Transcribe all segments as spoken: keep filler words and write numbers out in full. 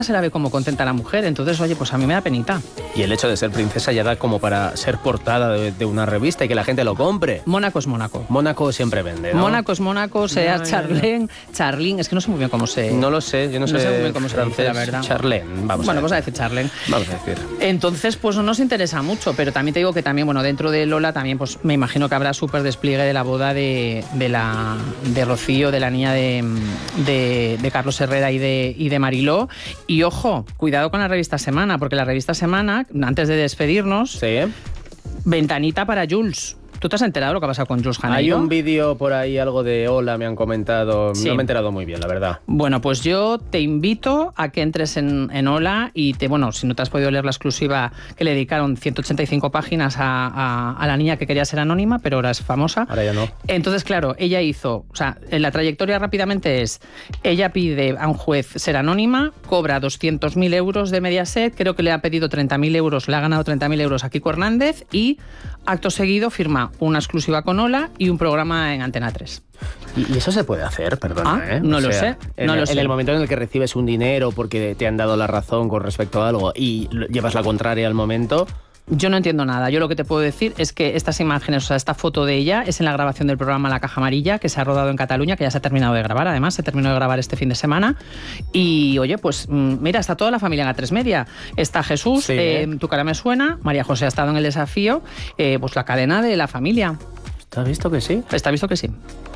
se la ve como contenta la mujer, entonces, oye, pues a mí me da penita. Y el hecho de ser princesa ya da como para ser portada de, de una revista y que la gente lo compre. Mónaco es Mónaco. Mónaco siempre vende, ¿no? Mónaco es Mónaco, sea no, Charlene, Charlene, es que no sé muy bien cómo se... No lo sé, yo no, no sé, sé muy bien cómo se francés, dice, la verdad. Charlene, vamos bueno, a vamos a decir Charlene. Vamos a decir. Entonces, pues no nos interesa mucho, pero también te digo que también, bueno, dentro de Lola también, pues me imagino que habrá súper despliegue de la boda de, de la de Rocío, de la niña de, de, de Carlos Herrera y de, y de Mariló. Y ojo, cuidado con la revista Semana, porque la revista Semana, antes de despedirnos, sí. ventanita para Jules. ¿Tú te has enterado de lo que ha pasado con Jules Janeiro? Hay un vídeo por ahí, algo de hola, me han comentado. Sí. No me he enterado muy bien, la verdad. Bueno, pues yo te invito a que entres en, en Hola y te, bueno, si no te has podido leer la exclusiva que le dedicaron ciento ochenta y cinco páginas a, a, a la niña que quería ser anónima, pero ahora es famosa. Ahora ya no. Entonces, claro, ella hizo, o sea, en la trayectoria rápidamente es, ella pide a un juez ser anónima, cobra doscientos mil euros de Mediaset, creo que le ha pedido treinta mil euros, le ha ganado treinta mil euros a Kiko Hernández y acto seguido firma una exclusiva con Hola y un programa en Antena tres. ¿Y eso se puede hacer? Perdona, Ah, ¿eh? no O lo sea, sé, no en, lo en sé. el momento en el que recibes un dinero porque te han dado la razón con respecto a algo y llevas la contraria al momento... Yo no entiendo nada. Yo lo que te puedo decir es que estas imágenes, o sea, esta foto de ella es en la grabación del programa La Caja Amarilla, que se ha rodado en Cataluña, que ya se ha terminado de grabar, además, se terminó de grabar este fin de semana. Y, oye, pues mira, está toda la familia en A tres Media. Está Jesús, Sí, eh, ¿eh? Tu cara me suena, María José ha estado en El Desafío, eh, pues la cadena de la familia. ¿Te has visto que sí? Está visto que sí.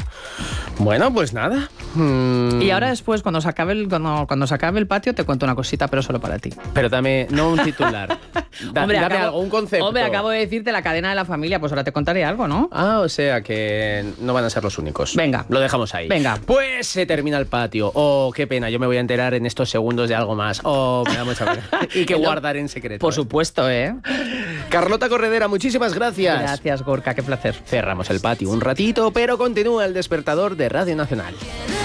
Bueno, pues nada. Mm, Y ahora después, cuando se acabe el, cuando, cuando se acabe el patio, te cuento una cosita, pero solo para ti. Pero dame, no un titular. Da, hombre, dame acabo, algo, un concepto. Hombre, acabo de decirte la cadena de la familia, pues ahora te contaré algo, ¿no? Ah, o sea que no van a ser los únicos. Venga. Lo dejamos ahí. Venga. Pues se termina el patio. Oh, qué pena, yo me voy a enterar en estos segundos de algo más. Oh, me da mucha pena. Y que guardar en secreto. Por ¿eh? supuesto, ¿eh? Carlota Corredera, muchísimas gracias. Gracias, Gorka, qué placer. Cerramos el patio un ratito, pero continúa el despertador de Radio Nacional.